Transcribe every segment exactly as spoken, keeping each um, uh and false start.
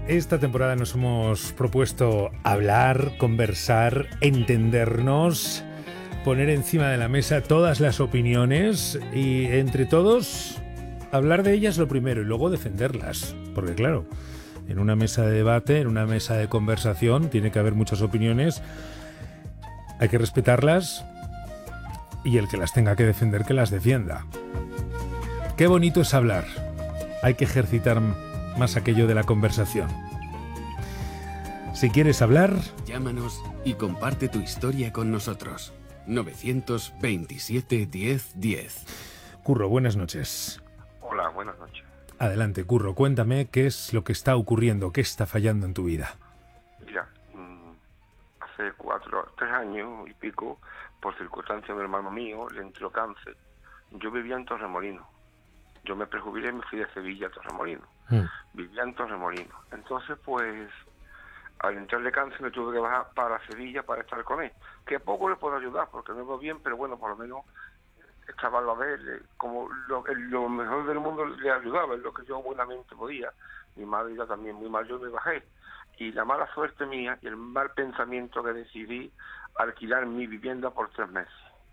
Esta temporada nos hemos propuesto hablar, conversar, entendernos, poner encima de la mesa todas las opiniones y entre todos hablar de ellas lo primero y luego defenderlas. Porque claro, en una mesa de debate, en una mesa de conversación, tiene que haber muchas opiniones, hay que respetarlas y el que las tenga que defender, que las defienda. Qué bonito es hablar. Hay que ejercitar más aquello de la conversación. Si quieres hablar, llámanos y comparte tu historia con nosotros. novecientos veintisiete diez diez. Curro, buenas noches. Hola, buenas noches. Adelante, Curro, cuéntame qué es lo que está ocurriendo, qué está fallando en tu vida. Mira, hace cuatro, tres años y pico, por circunstancia de un hermano mío, le entró cáncer. Yo vivía en Torremolinos. Yo me prejubilé y me fui de Sevilla a Torremolinos. Mm. Vivía en Torremolinos. Entonces, pues, al entrarle cáncer me tuve que bajar para Sevilla para estar con él. Que poco le puedo ayudar, porque no veo bien, pero bueno, por lo menos estaba a ver como lo, lo mejor del mundo le ayudaba, es lo que yo buenamente podía. Mi madre ya también muy mal, yo me bajé. Y la mala suerte mía y el mal pensamiento que decidí alquilar mi vivienda por tres meses.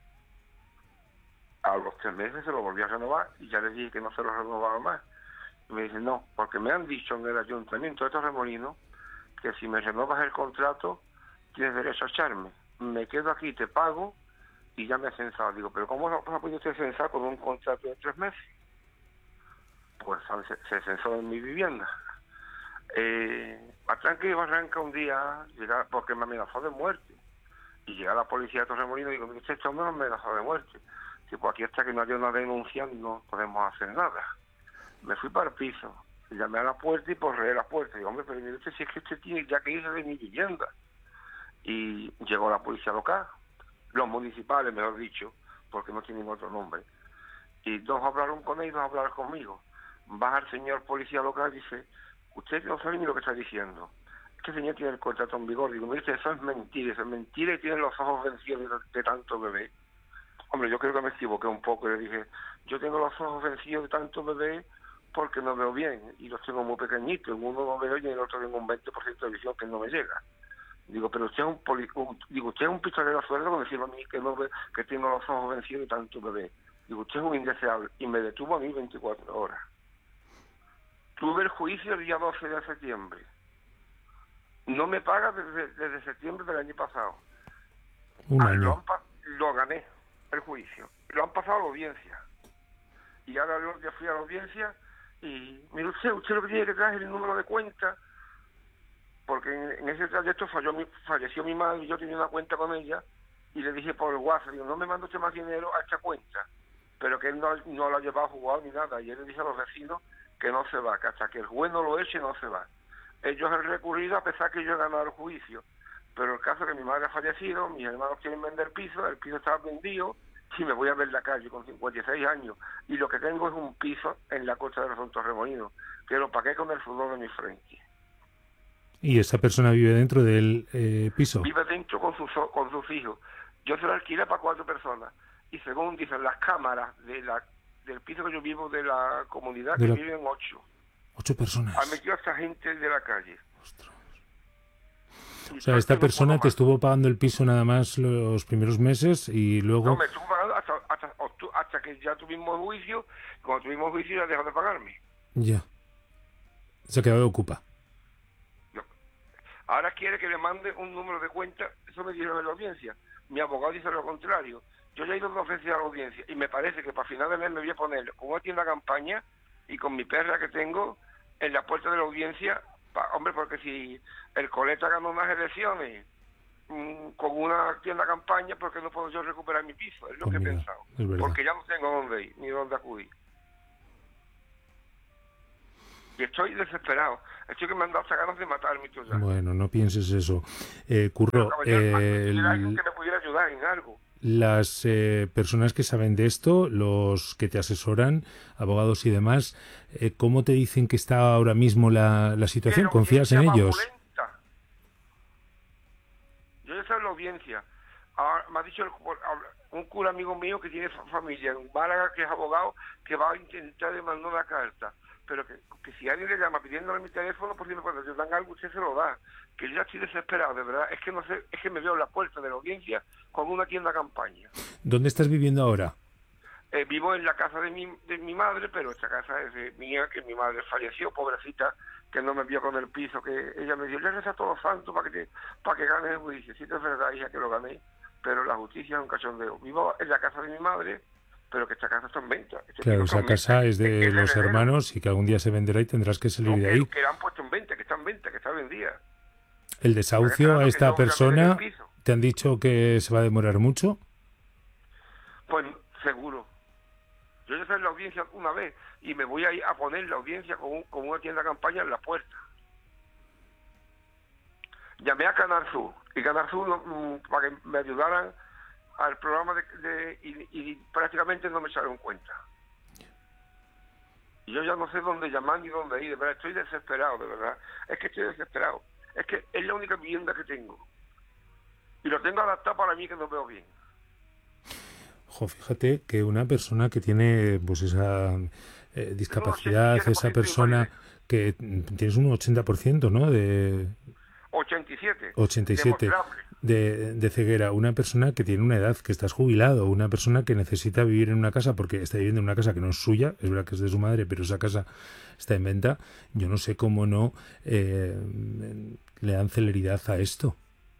A los tres meses se lo volví a renovar y ya le dije que no se lo renovaba más. Y me dicen, no, porque me han dicho en el ayuntamiento de Torremolinos que si me renovas el contrato tienes derecho a echarme. Me quedo aquí, te pago y ya me he censado. Digo, pero ¿cómo ha podido usted censar con un contrato de tres meses? Pues se, se censó en mi vivienda. Eh, a tranque y barranca un día, llegar, porque me amenazó de muerte. Y llega la policía de Torremolinos y digo, mire, este hombre me amenazó de muerte. Tipo, aquí hasta que no haya una denuncia no podemos hacer nada. Me fui para el piso, llamé a la puerta y porré la puerta. Digo, hombre, pero mire usted, si es que usted tiene ya que irse de mi vivienda. Y llegó la policía local, los municipales, mejor dicho, porque no tienen otro nombre. Y dos hablaron con él y dos hablaron conmigo. Baja el señor policía local y dice, usted no sabe ni lo que está diciendo. Este señor tiene el contrato en vigor. Digo, mire, eso es mentira, eso es mentira y tiene los ojos vencidos de, de tanto bebé. Hombre, yo creo que me equivoqué un poco. Le dije, yo tengo los ojos vencidos de tanto bebé porque no veo bien y los tengo muy pequeñitos. Uno no veo y el otro tengo un veinte por ciento de visión que no me llega. Digo, pero usted es un, poli un digo, usted es un pistolero a sueldo con decirme a mí que no ve, que tengo los ojos vencidos de tanto bebé. Digo, usted es un indeseable. Y me detuvo a mí veinticuatro horas. Tuve el juicio el día doce de septiembre. No me paga desde, desde septiembre del año pasado. Un ah, año. Lo, lo gané, el juicio. Lo han pasado a la audiencia. Y ahora yo ya fui a la audiencia y, mire usted, usted lo que tiene que traer es el número de cuenta, porque en, en ese trayecto falló mi, falleció mi madre y yo tenía una cuenta con ella y le dije por el WhatsApp, digo, no me manda usted más dinero a esta cuenta, pero que él no, no la llevaba jugado ni nada. Y él le dije a los vecinos que no se va, que hasta que el juez no lo eche no se va. Ellos han recurrido a pesar que yo he ganado el juicio, pero el caso es que mi madre ha fallecido, mis hermanos quieren vender piso, el piso está vendido y me voy a ver la calle con cincuenta y seis años y lo que tengo es un piso en la costa de los Torremolinos que lo pagué con el sudor de mi frente. ¿Y esa persona vive dentro del eh, piso? Vive dentro con sus con sus hijos. Yo se lo alquilé para cuatro personas y según dicen las cámaras de la del piso que yo vivo de la comunidad, de que la... viven ocho. Ocho personas. Han metido a esta gente de la calle. Ostras. O sea, esta persona no te estuvo pagando el piso nada más los primeros meses y luego... No, me estuvo pagando hasta, hasta, hasta que ya tuvimos juicio. Cuando tuvimos juicio ya dejó de pagarme. Ya. Se ha quedado ocupa. No. Ahora quiere que le mande un número de cuenta. Eso me dijeron en la audiencia. Mi abogado dice lo contrario. Yo ya he ido dos veces a la audiencia y me parece que para final de mes me voy a poner con una tienda campaña y con mi perra que tengo en la puerta de la audiencia. Pa, hombre, porque si el coleta ganó unas elecciones mmm, con una tienda campaña, ¿por qué no puedo yo recuperar mi piso? Es lo Pues que mira, he pensado. es Porque ya no tengo dónde ir, ni dónde acudir. Y estoy desesperado. Estoy que me han dado hasta ganas de matarme. Ya. Bueno, no pienses eso. Eh, Curro, Pero, caballero, eh, el... el... alguien que me pudiera ayudar en algo. Las eh, personas que saben de esto, los que te asesoran, abogados y demás, eh, ¿cómo te dicen que está ahora mismo la, la situación? ¿Confías en ellos? Violenta. Yo ya sé la audiencia. Ahora, me ha dicho el, un cura amigo mío que tiene familia en Málaga, que es abogado, que va a intentar demandar una carta. pero que, que si alguien le llama pidiéndole mi teléfono, por si cuando yo dan algo, usted se lo da. Que yo ya estoy desesperado, de verdad. Es que no sé, es que me veo en la puerta de la audiencia con una tienda campaña. ¿Dónde estás viviendo ahora? Eh, vivo en la casa de mi, de mi madre, pero esta casa es de mía, que mi madre falleció, pobrecita, que no me vio con el piso, que ella me dijo, le reza a todos santos para que te, para que ganes el juicio. Sí, es verdad, hija, que lo gané, pero la justicia es un cachondeo. Vivo en la casa de mi madre, pero que esta casa está en venta. Este claro, esa casa es de es los heredero. hermanos y que algún día se venderá y tendrás que salir no, de que, ahí. Que la han puesto en venta, que está en venta, que está vendida. ¿El desahucio claro, a esta no, persona te han dicho que se va a demorar mucho? Pues seguro. Yo ya estoy en la audiencia una vez y me voy a ir a poner la audiencia con, un, con una tienda de campaña en la puerta. Llamé a Canal Sur y Canal Sur no, mm, para que me ayudaran al programa de, de y, y prácticamente no me echaron cuenta. Y yo ya no sé dónde llamar ni dónde ir, de verdad, estoy desesperado, de verdad. Es que estoy desesperado. Es que es la única vivienda que tengo. Y lo tengo adaptado para mí que no veo bien. Jo, fíjate que una persona que tiene pues esa eh, discapacidad, esa persona que tienes un ochenta por ciento, ¿no? De ochenta y siete. ochenta y siete de, de ceguera. Una persona que tiene una edad, que estás jubilado, una persona que necesita vivir en una casa porque está viviendo en una casa que no es suya, es verdad que es de su madre, pero esa casa está en venta. Yo no sé cómo no eh, le dan celeridad a esto.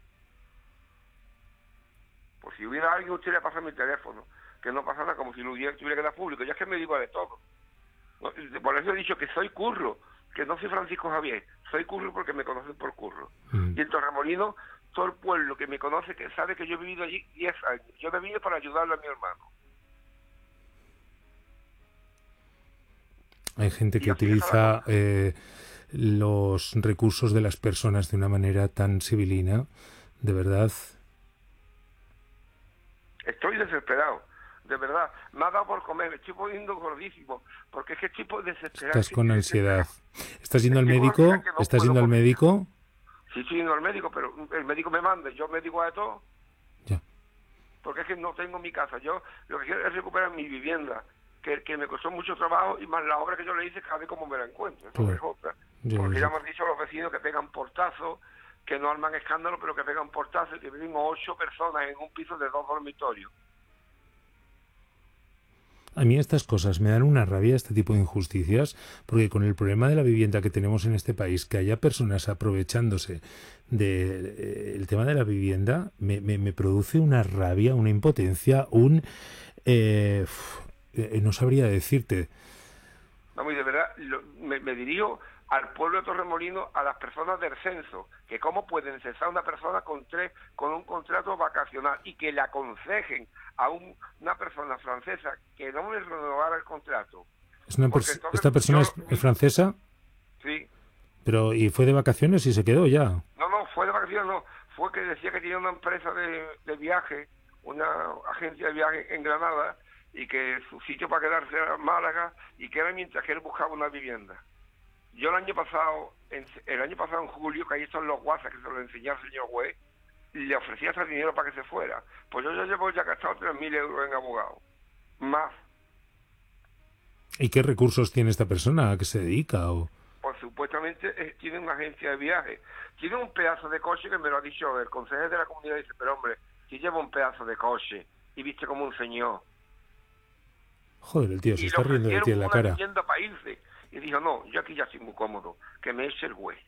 Pues si hubiera alguien, usted le pasa mi teléfono, que no pasa nada, como si lo hubiera, tuviera que dar público. Ya es que me digo de todo. Por eso he dicho que soy Curro, que no soy Francisco Javier. Soy Curro porque me conocen por Curro. Mm. Y en Torremolinos, todo el pueblo que me conoce, que sabe que yo he vivido allí diez años. Yo he venido para ayudarle a mi hermano. Hay gente que utiliza eh, los recursos de las personas de una manera tan civilina, de verdad. Estoy desesperado, de verdad. Me ha dado por comer, me estoy poniendo gordísimo, porque es que estoy desesperado. Estás con ansiedad. ¿Estás yendo al médico? No ¿Estás yendo al médico? Sí, estoy yendo al médico, pero el médico me manda, yo me digo de todo. Ya. Porque es que no tengo mi casa. Yo lo que quiero es recuperar mi vivienda, que, que me costó mucho trabajo, y más la obra que yo le hice, cada vez como me la encuentro. Eso es otra. Yo, porque yo. Ya me han dicho los vecinos que pegan portazos, que no arman escándalo, pero que pegan portazos, y que viven ocho personas en un piso de dos dormitorios. A mí estas cosas me dan una rabia, este tipo de injusticias, porque con el problema de la vivienda que tenemos en este país, que haya personas aprovechándose del de, eh, tema de la vivienda, me, me, me produce una rabia, una impotencia, un... Eh, eh, no sabría decirte. Vamos, y de verdad, lo, me, me dirijo al pueblo de Torremolinos, a las personas del censo, que cómo pueden censar a una persona con tres con un contrato vacacional y que le aconsejen a un, una persona francesa que no le renovara el contrato. ¿Es una pers entonces, ¿Esta persona yo, es, es francesa? Sí. Pero ¿y fue de vacaciones y se quedó ya? No, no, fue de vacaciones, no. Fue que decía que tenía una empresa de, de viaje, una agencia de viaje en Granada, y que su sitio para quedarse era Málaga, y que era mientras que él buscaba una vivienda. Yo el año pasado, en, el año pasado en julio, que ahí están los WhatsApp que se lo enseñé al señor juez, y le ofrecía ese dinero para que se fuera. Pues yo ya llevo ya gastado tres mil euros en abogado. Más. ¿Y qué recursos tiene esta persona? ¿A qué se dedica? O... Pues supuestamente eh, tiene una agencia de viaje. Tiene un pedazo de coche que me lo ha dicho el consejero de la comunidad. Dice, pero hombre, si lleva un pedazo de coche y viste como un señor. Joder, el tío se está riendo de ti en la cara. Para irse. Y dijo, no, yo aquí ya estoy muy cómodo, que me eche el juez.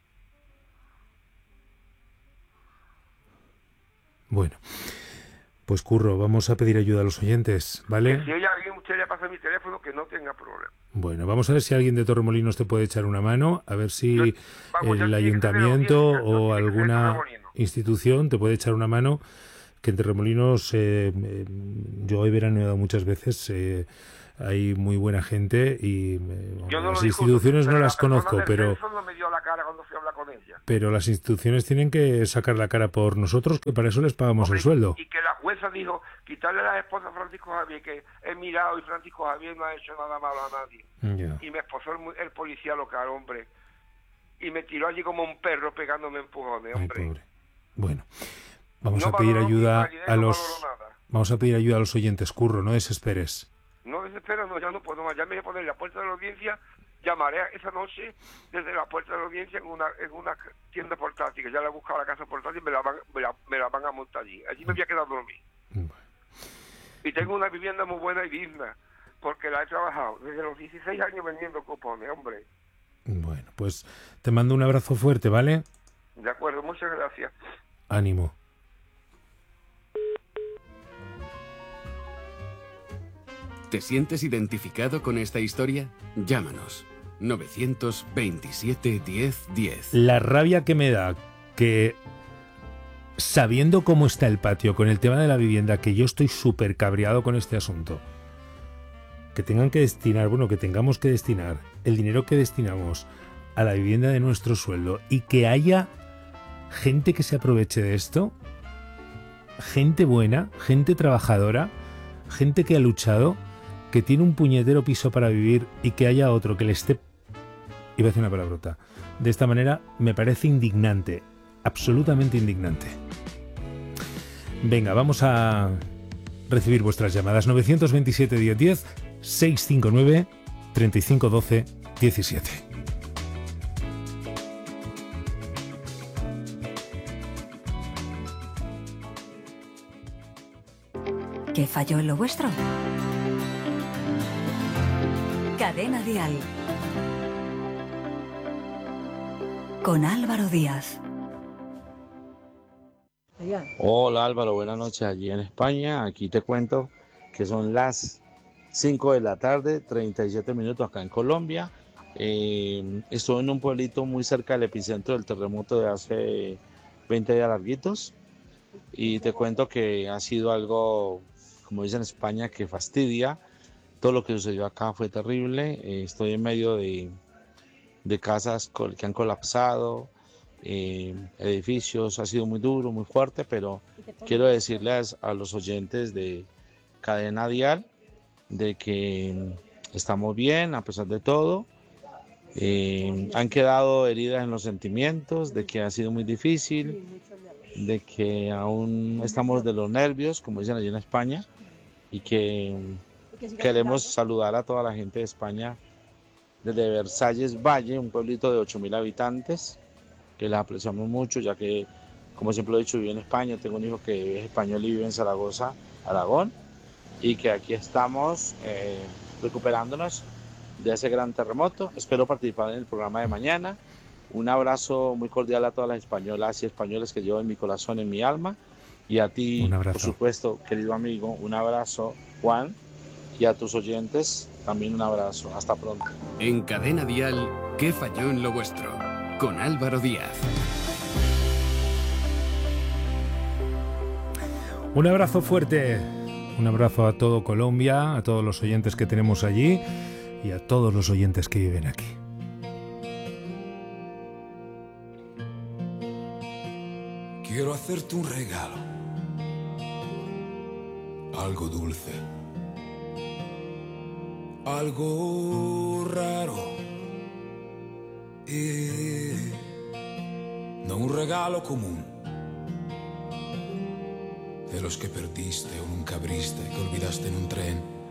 Bueno, pues Curro, vamos a pedir ayuda a los oyentes, ¿vale? Que si hay alguien, usted le pasa mi teléfono, que no tenga problema. Bueno, vamos a ver si alguien de Torremolinos te puede echar una mano, a ver si yo, vamos, el ayuntamiento o alguna institución te puede echar una mano, que en Torremolinos eh, eh, yo he veraneado muchas veces, eh, hay muy buena gente y eh, no las instituciones no las conozco, pero no me dio la cara cuando fui a hablar con ella. Pero las instituciones tienen que sacar la cara por nosotros, que para eso les pagamos Hombre, el sueldo. Y que la jueza dijo, quitarle a la esposa a Francisco Javier, que he mirado y Francisco Javier no ha hecho nada malo a nadie. Yeah. Y me esposó el, el policía local, hombre. Y me tiró allí como un perro pegándome empujones, hombre. Ay, pobre. Bueno, vamos no a pedir ayuda a no los vamos a pedir ayuda a los oyentes, Curro, no desesperes. No desespero, no, ya no puedo más. Ya me voy a poner en la puerta de la audiencia llamaré esa noche desde la puerta de la audiencia en una en una tienda portátil, que ya la he buscado la casa portátil y me la van, me la, me la van a montar allí. Allí me voy a quedar a dormir. Bueno. Y tengo una vivienda muy buena y digna, porque la he trabajado desde los dieciséis años vendiendo cupones, hombre. Bueno, pues te mando un abrazo fuerte, ¿vale? De acuerdo, muchas gracias. Ánimo. ¿Te sientes identificado con esta historia? Llámanos. novecientos veintisiete diez diez. La rabia que me da que, sabiendo cómo está el patio con el tema de la vivienda, que yo estoy súper cabreado con este asunto, que tengan que destinar, bueno, que tengamos que destinar el dinero que destinamos a la vivienda de nuestro sueldo y que haya gente que se aproveche de esto, gente buena, gente trabajadora, gente que ha luchado, que tiene un puñetero piso para vivir y que haya otro que le esté... Iba a decir una palabrota. De esta manera me parece indignante, absolutamente indignante. Venga, vamos a recibir vuestras llamadas. novecientos veintisiete diez diez, seiscientos cincuenta y nueve, treinta y cinco doce diecisiete. ¿Qué falló en lo vuestro? Cadena Dial con Álvaro Díaz. Hola Álvaro, buenas noches allí en España. Aquí te cuento que son las cinco de la tarde, treinta y siete minutos acá en Colombia. Eh, estoy en un pueblito muy cerca del epicentro del terremoto de hace veinte días larguitos. Y te cuento que ha sido algo, como dicen en España, que fastidia. Todo lo que sucedió acá fue terrible. Eh, estoy en medio de, de casas que han colapsado, eh, edificios. Ha sido muy duro, muy fuerte, pero quiero decirles a los oyentes de Cadena Dial de que estamos bien a pesar de todo. Eh, han quedado heridas en los sentimientos, de que ha sido muy difícil, de que aún estamos de los nervios, como dicen allí en España, y que queremos saludar a toda la gente de España desde Versalles Valle, un pueblito de ocho mil habitantes, que les apreciamos mucho, ya que, como siempre lo he dicho, vivo en España, tengo un hijo que es español y vive en Zaragoza, Aragón, y que aquí estamos eh, recuperándonos de ese gran terremoto. Espero participar en el programa de mañana. Un abrazo muy cordial a todas las españolas y españoles que llevo en mi corazón, en mi alma, y a ti, por supuesto, querido amigo, un abrazo, Juan, y a tus oyentes también un abrazo. Hasta pronto. En Cadena Dial, ¿qué falló en lo vuestro? Con Álvaro Díaz. Un abrazo fuerte, un abrazo a todo Colombia, a todos los oyentes que tenemos allí y a todos los oyentes que viven aquí. Quiero hacerte un regalo, algo dulce, algo raro, y no un regalo común, de los que perdiste o nunca abriste, que olvidaste en un tren.